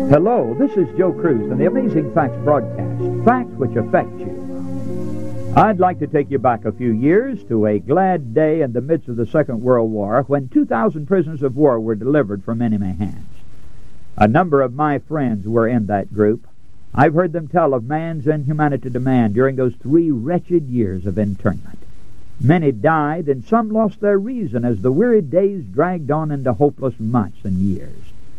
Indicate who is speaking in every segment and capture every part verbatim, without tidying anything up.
Speaker 1: Hello, this is Joe Cruz and the Amazing Facts broadcast, facts which affect you. I'd like to take you back a few years to a glad day in the midst of the Second World War when two thousand prisoners of war were delivered from enemy hands. A number of my friends were in that group. I've heard them tell of man's inhumanity to man during those three wretched years of internment. Many died, and some lost their reason as the weary days dragged on into hopeless months and years.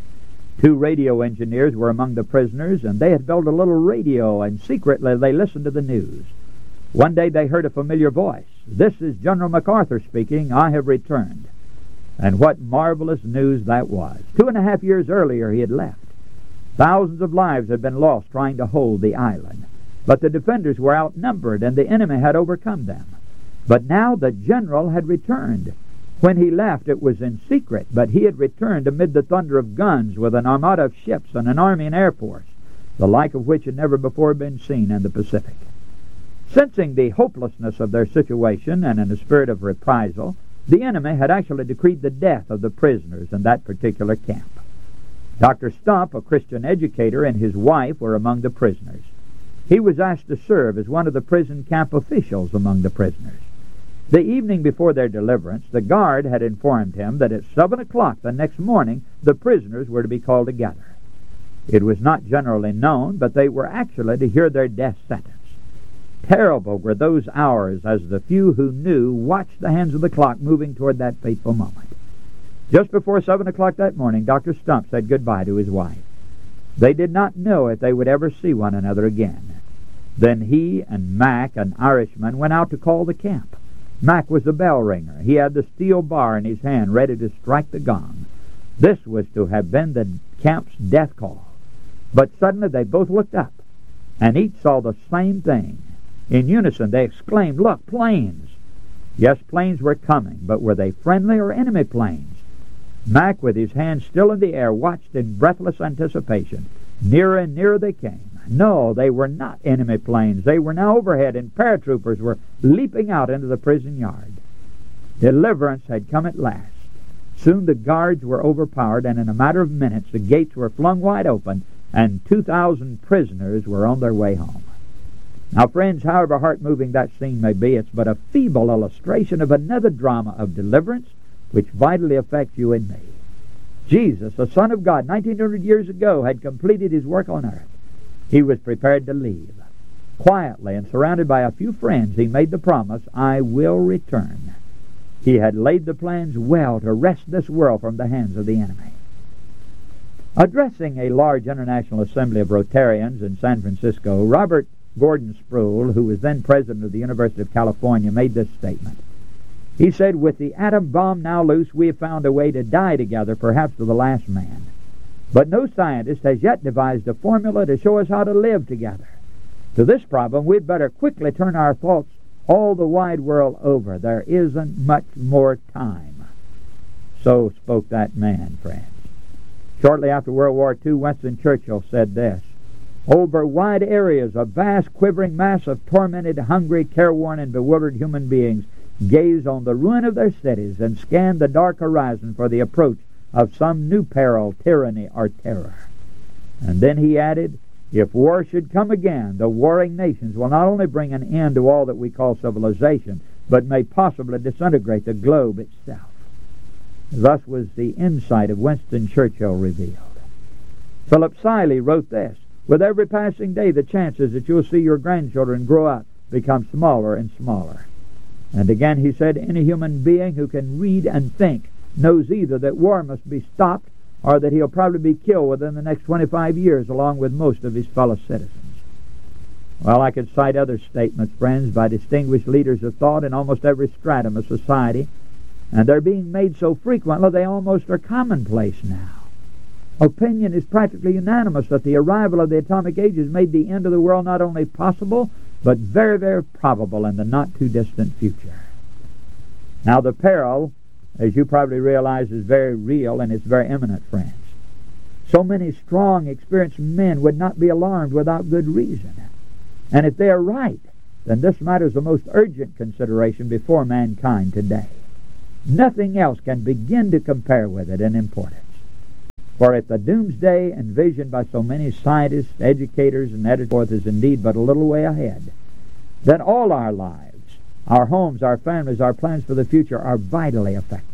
Speaker 1: Two radio engineers were among the prisoners, and they had built a little radio, and secretly they listened to the news. One day they heard a familiar voice. "This is General MacArthur speaking. I have returned." And what marvelous news that was. Two and a half years earlier he had left. Thousands of lives had been lost trying to hold the island. But the defenders were outnumbered, and the enemy had overcome them. But now the general had returned. When he left, it was in secret, but he had returned amid the thunder of guns with an armada of ships and an army and air force, the like of which had never before been seen in the Pacific. Sensing the hopelessness of their situation and in a spirit of reprisal, the enemy had actually decreed the death of the prisoners in that particular camp. Doctor Stump, a Christian educator, and his wife were among the prisoners. He was asked to serve as one of the prison camp officials among the prisoners. The evening before their deliverance, the guard had informed him that at seven o'clock the next morning the prisoners were to be called together. It was not generally known, but they were actually to hear their death sentence. Terrible were those hours as the few who knew watched the hands of the clock moving toward that fateful moment. Just before seven o'clock that morning, Doctor Stump said goodbye to his wife. They did not know if they would ever see one another again. Then he and Mac, an Irishman, went out to call the camp. Mac was the bell ringer. He had the steel bar in his hand ready to strike the gong. This was to have been the camp's death call. But suddenly they both looked up, and each saw the same thing. In unison they exclaimed, "Look, planes!" Yes, planes were coming, but were they friendly or enemy planes? Mac, with his hands still in the air, watched in breathless anticipation. Nearer and nearer they came. No, they were not enemy planes. They were now overhead, and paratroopers were leaping out into the prison yard. Deliverance had come at last. Soon the guards were overpowered, and in a matter of minutes the gates were flung wide open, and two thousand prisoners were on their way home. Now, friends, however heart-moving that scene may be, it's but a feeble illustration of another drama of deliverance which vitally affects you and me. Jesus, the Son of God, nineteen hundred years ago, had completed his work on earth. He was prepared to leave. Quietly and surrounded by a few friends, he made the promise, "I will return." He had laid the plans well to wrest this world from the hands of the enemy. Addressing a large international assembly of Rotarians in San Francisco, Robert Gordon Sproul, who was then president of the University of California, made this statement. He said, "With the atom bomb now loose, we have found a way to die together, perhaps to the last man. But no scientist has yet devised a formula to show us how to live together. To this problem, we'd better quickly turn our thoughts all the wide world over. There isn't much more time." So spoke that man, friends. Shortly after World War Two, Winston Churchill said this, "Over wide areas, a vast quivering mass of tormented, hungry, careworn, and bewildered human beings gaze on the ruin of their cities and scan the dark horizon for the approach of some new peril, tyranny, or terror." And then he added, "If war should come again, the warring nations will not only bring an end to all that we call civilization, but may possibly disintegrate the globe itself." Thus was the insight of Winston Churchill revealed. Philip Siley wrote this, "With every passing day, the chances that you'll see your grandchildren grow up become smaller and smaller." And again he said, "Any human being who can read and think knows either that war must be stopped or that he'll probably be killed within the next twenty-five years along with most of his fellow citizens." Well, I could cite other statements, friends, by distinguished leaders of thought in almost every stratum of society, and they're being made so frequently they almost are commonplace now. Opinion is practically unanimous that the arrival of the atomic age has made the end of the world not only possible, but very, very probable in the not-too-distant future. Now, the peril, as you probably realize, is very real and it's very imminent, friends. So many strong, experienced men would not be alarmed without good reason. And if they are right, then this matter is the most urgent consideration before mankind today. Nothing else can begin to compare with it in importance. For if the doomsday envisioned by so many scientists, educators, and editors is indeed but a little way ahead, then all our lives, our homes, our families, our plans for the future are vitally affected.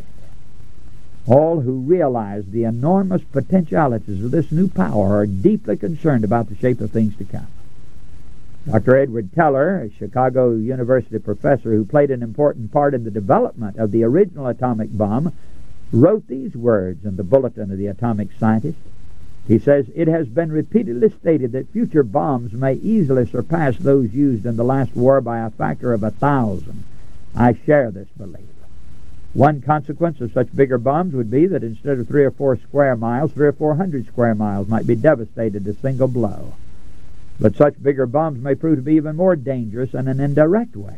Speaker 1: All who realize the enormous potentialities of this new power are deeply concerned about the shape of things to come. Doctor Edward Teller, a Chicago University professor who played an important part in the development of the original atomic bomb, wrote these words in the Bulletin of the Atomic Scientist. He says, "It has been repeatedly stated that future bombs may easily surpass those used in the last war by a factor of a thousand. I share this belief. One consequence of such bigger bombs would be that instead of three or four square miles, three or four hundred square miles might be devastated a single blow. But such bigger bombs may prove to be even more dangerous in an indirect way.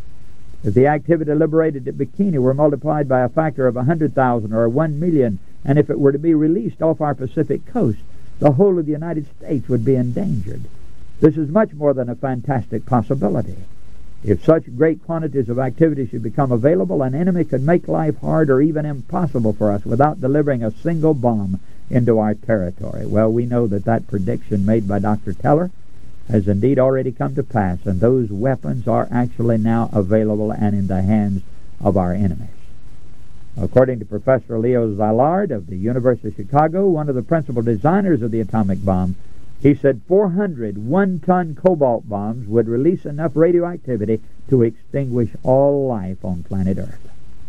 Speaker 1: If the activity liberated at Bikini were multiplied by a factor of a hundred thousand or one million, and if it were to be released off our Pacific coast, the whole of the United States would be endangered. This is much more than a fantastic possibility. If such great quantities of activity should become available, an enemy could make life hard or even impossible for us without delivering a single bomb into our territory." Well, we know that that prediction made by Doctor Teller has indeed already come to pass, and those weapons are actually now available and in the hands of our enemies. According to Professor Leo Szilard of the University of Chicago, one of the principal designers of the atomic bomb, he said four hundred one-ton cobalt bombs would release enough radioactivity to extinguish all life on planet Earth.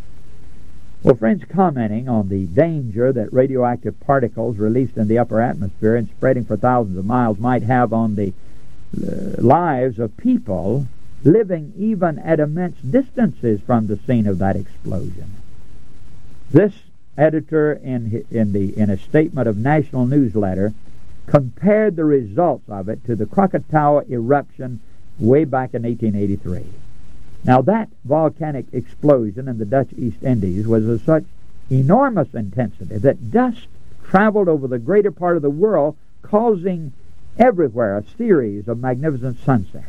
Speaker 1: Well, friends, commenting on the danger that radioactive particles released in the upper atmosphere and spreading for thousands of miles might have on the uh, lives of people living even at immense distances from the scene of that explosion, this editor, in in the in a statement of National Newsletter, compared the results of it to the Krakatoa eruption way back in eighteen eighty-three. Now, that volcanic explosion in the Dutch East Indies was of such enormous intensity that dust traveled over the greater part of the world, causing everywhere a series of magnificent sunsets.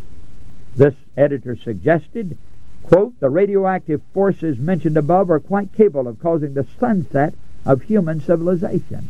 Speaker 1: This editor suggested, quote, "The radioactive forces mentioned above are quite capable of causing the sunset of human civilization."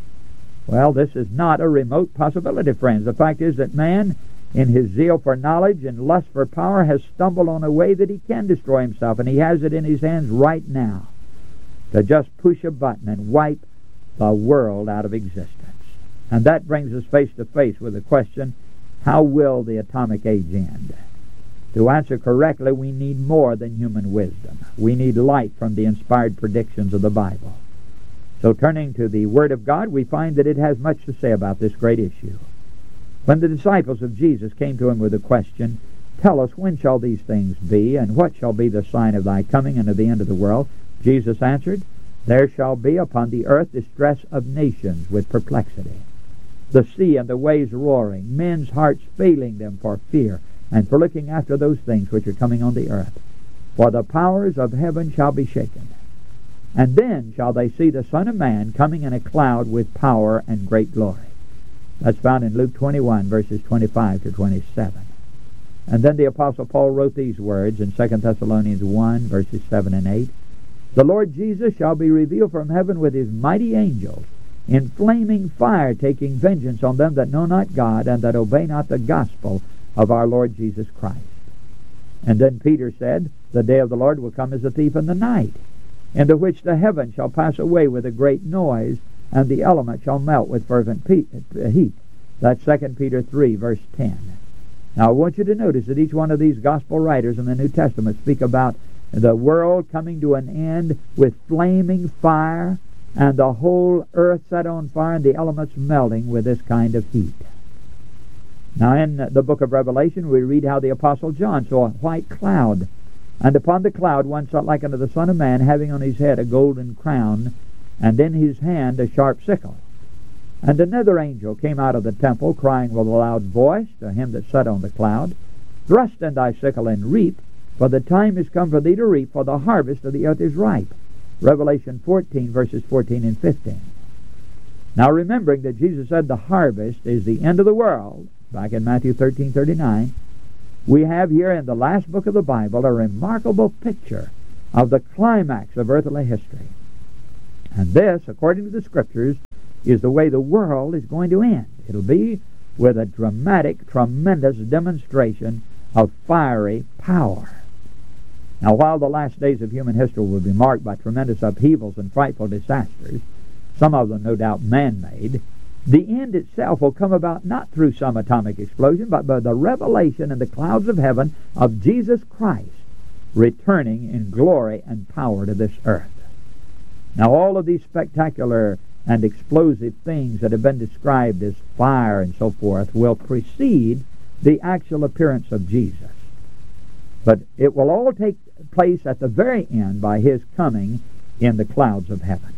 Speaker 1: Well, this is not a remote possibility, friends. The fact is that man, in his zeal for knowledge and lust for power, has stumbled on a way that he can destroy himself, and he has it in his hands right now to just push a button and wipe the world out of existence. And that brings us face to face with the question, how will the atomic age end? To answer correctly, we need more than human wisdom. We need light from the inspired predictions of the Bible. So turning to the Word of God, we find that it has much to say about this great issue. When the disciples of Jesus came to him with the question, "Tell us, when shall these things be, and what shall be the sign of thy coming and of the end of the world?" Jesus answered, "There shall be upon the earth distress of nations with perplexity, the sea and the waves roaring, men's hearts failing them for fear, and for looking after those things which are coming on the earth. For the powers of heaven shall be shaken. And then shall they see the Son of Man coming in a cloud with power and great glory." That's found in Luke twenty-one, verses twenty-five to twenty-seven. And then the Apostle Paul wrote these words in Second Thessalonians one, verses seven and eight. "The Lord Jesus shall be revealed from heaven with his mighty angels, in flaming fire, taking vengeance on them that know not God, and that obey not the gospel of our Lord Jesus Christ." And then Peter said, "The day of the Lord will come as a thief in the night, into which the heavens shall pass away with a great noise, and the element shall melt with fervent heat." That's Second Peter three, verse ten. Now, I want you to notice that each one of these gospel writers in the New Testament speak about the world coming to an end with flaming fire, and the whole earth set on fire, and the elements melting with this kind of heat. Now, in the book of Revelation, we read how the Apostle John saw a white cloud, and upon the cloud one saw like unto the Son of Man, having on his head a golden crown, and in his hand a sharp sickle. And another angel came out of the temple, crying with a loud voice to him that sat on the cloud, "Thrust in thy sickle and reap, for the time is come for thee to reap, for the harvest of the earth is ripe." Revelation fourteen, verses fourteen and fifteen. Now, remembering that Jesus said the harvest is the end of the world, back in Matthew thirteen thirty-nine, we have here in the last book of the Bible a remarkable picture of the climax of earthly history. And this, according to the Scriptures, is the way the world is going to end. It'll be with a dramatic, tremendous demonstration of fiery power. Now, while the last days of human history will be marked by tremendous upheavals and frightful disasters, some of them no doubt man-made, the end itself will come about not through some atomic explosion, but by the revelation in the clouds of heaven of Jesus Christ returning in glory and power to this earth. Now, all of these spectacular and explosive things that have been described as fire and so forth will precede the actual appearance of Jesus. But it will all take place at the very end by his coming in the clouds of heaven.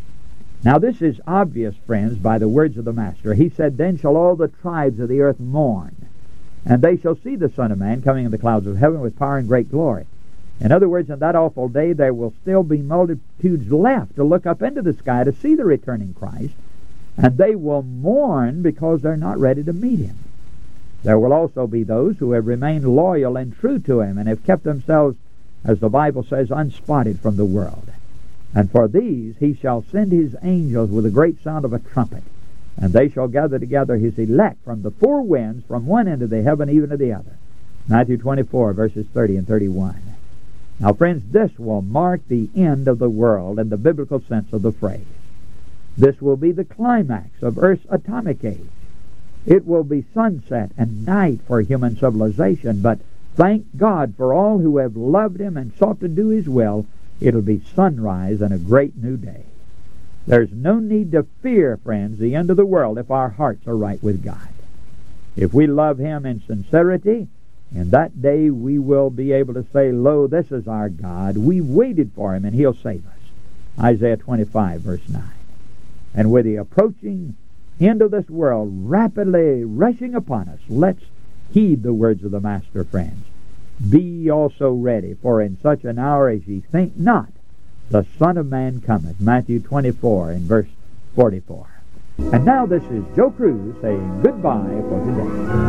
Speaker 1: Now this is obvious, friends, by the words of the Master. He said, "Then shall all the tribes of the earth mourn, and they shall see the Son of Man coming in the clouds of heaven with power and great glory." In other words, in that awful day there will still be multitudes left to look up into the sky to see the returning Christ, and they will mourn because they're not ready to meet him. There will also be those who have remained loyal and true to him and have kept themselves, as the Bible says, unspotted from the world. And for these he shall send his angels with a great sound of a trumpet, and they shall gather together his elect from the four winds, from one end of the heaven even to the other. Matthew twenty-four, verses thirty and thirty-one. Now, friends, this will mark the end of the world in the biblical sense of the phrase. This will be the climax of Earth's atomic age. It will be sunset and night for human civilization, but thank God for all who have loved him and sought to do his will. It'll be sunrise and a great new day. There's no need to fear, friends, the end of the world if our hearts are right with God. If we love him in sincerity, in that day we will be able to say, "Lo, this is our God. We waited for him, and he'll save us." Isaiah twenty-five, verse nine. And with the approaching end of this world rapidly rushing upon us, let's heed the words of the Master, friends. "Be ye also ready, for in such an hour as ye think not, the Son of Man cometh." Matthew twenty-four and verse forty-four. And now this is Joe Cruz saying goodbye for today.